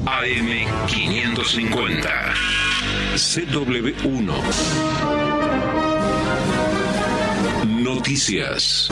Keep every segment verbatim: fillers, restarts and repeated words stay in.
A M quinientos cincuenta. C W uno. Noticias.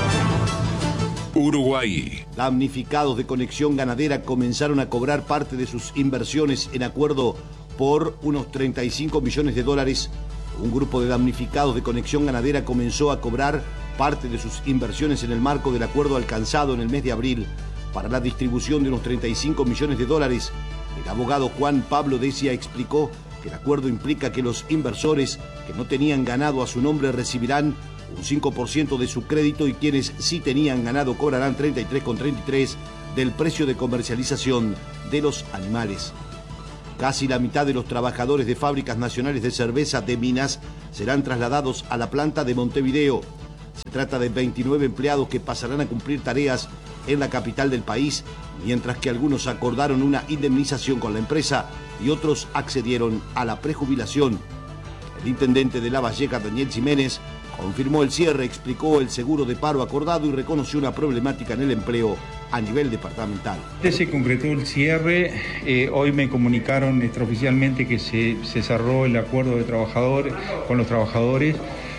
Uruguay. Damnificados de Conexión Ganadera comenzaron a cobrar parte de sus inversiones en acuerdo por unos treinta y cinco millones de dólares. Un grupo de damnificados de Conexión Ganadera comenzó a cobrar parte de sus inversiones en el marco del acuerdo alcanzado en el mes de abril para la distribución de unos treinta y cinco millones de dólares. El abogado Juan Pablo Decia explicó que el acuerdo implica que los inversores que no tenían ganado a su nombre recibirán un cinco por ciento de su crédito y quienes sí tenían ganado cobrarán treinta y tres coma treinta y tres del precio de comercialización de los animales. Casi la mitad de los trabajadores de fábricas nacionales de cerveza de Minas serán trasladados a la planta de Montevideo. Se trata de veintinueve empleados que pasarán a cumplir tareas en la capital del país, mientras que algunos acordaron una indemnización con la empresa y otros accedieron a la prejubilación. El intendente de La Valleja, Daniel Jiménez, confirmó el cierre, explicó el seguro de paro acordado y reconoció una problemática en el empleo a nivel departamental. Se concretó el cierre, eh, hoy me comunicaron extraoficialmente que se, se cerró el acuerdo de trabajadores con los trabajadores.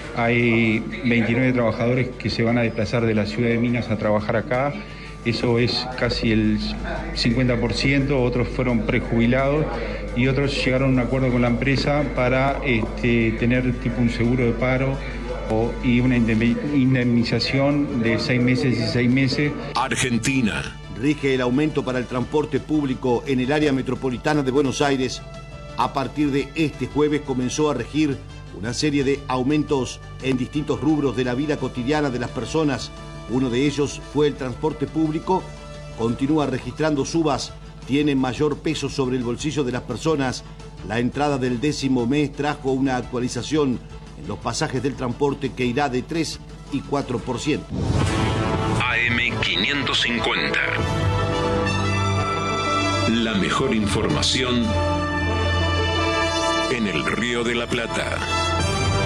Hay veintinueve trabajadores que se van a desplazar de la ciudad de Minas a trabajar acá. Eso es casi el cincuenta por ciento, otros fueron prejubilados y otros llegaron a un acuerdo con la empresa para este, tener tipo un seguro de paro o, y una indemnización de seis meses y seis meses. Argentina. Rige el aumento para el transporte público en el área metropolitana de Buenos Aires. A partir de este jueves comenzó a regir una serie de aumentos en distintos rubros de la vida cotidiana de las personas. Uno de ellos fue el transporte público. Continúa registrando subas, tiene mayor peso sobre el bolsillo de las personas. La entrada del décimo mes trajo una actualización en los pasajes del transporte que irá de tres y cuatro por ciento. A M quinientos cincuenta. La mejor información en el Río de la Plata.